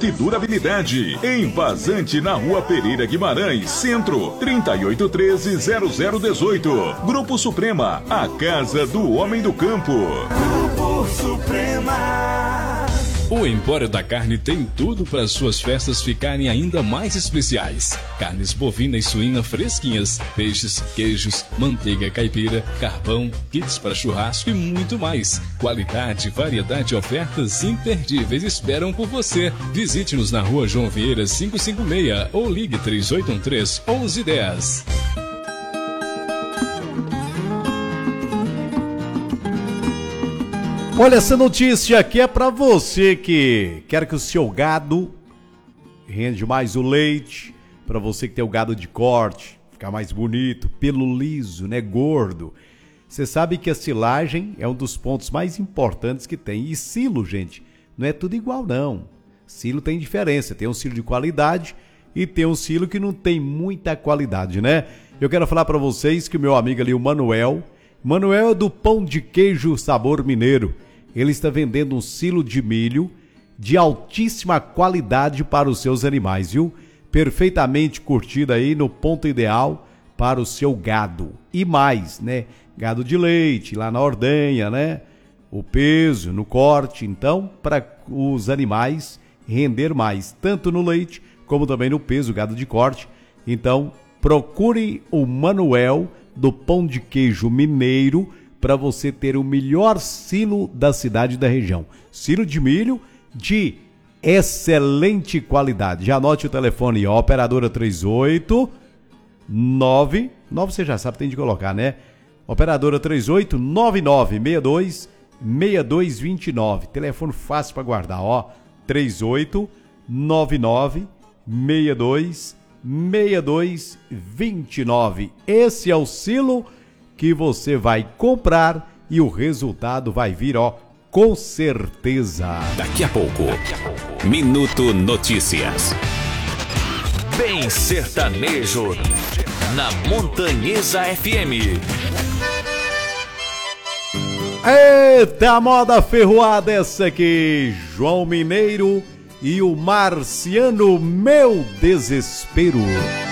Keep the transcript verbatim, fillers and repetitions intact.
e durabilidade. Em Vazante, na Rua Pereira Guimarães, Centro, trinta e oito treze, zero zero dezoito. Grupo Suprema, a casa do homem do campo. Grupo Suprema. O Empório da Carne tem tudo para suas festas ficarem ainda mais especiais. Carnes bovina e suína fresquinhas, peixes, queijos, manteiga caipira, carvão, kits para churrasco e muito mais. Qualidade, variedade e ofertas imperdíveis esperam por você. Visite-nos na Rua João Vieira quinhentos e cinquenta e seis ou ligue três oito um três, onze dez. Olha, essa notícia aqui é para você que quer que o seu gado rende mais o leite, para você que tem o gado de corte, ficar mais bonito, pelo liso, né, gordo. Você sabe que a silagem é um dos pontos mais importantes que tem. E silo, gente, não é tudo igual não. Silo tem diferença, tem um silo de qualidade e tem um silo que não tem muita qualidade, né? Eu quero falar para vocês que o meu amigo ali, o Manuel, Manuel é do Pão de Queijo Sabor Mineiro. Ele está vendendo um silo de milho de altíssima qualidade para os seus animais, viu? Perfeitamente curtido aí no ponto ideal para o seu gado. E mais, né? Gado de leite, lá na ordenha, né? O peso, no corte. Então, para os animais render mais, tanto no leite como também no peso, gado de corte. Então, procure o Manuel do Pão de Queijo Mineiro para você ter o melhor silo da cidade e da região. Silo de milho de excelente qualidade. Já anote o telefone, ó, operadora três oito nove, nove você já sabe, tem de colocar, né? Operadora três oito nove nove seis dois seis dois dois nove. Telefone fácil para guardar, ó. três oito nove nove seis dois seis dois dois nove. Esse é o silo que você vai comprar e o resultado vai vir, ó, com certeza. Daqui a pouco, Minuto Notícias. Bem sertanejo na Montanhesa F M. Eita, moda ferroada essa aqui. João Mineiro e o Marciano, Meu Desespero.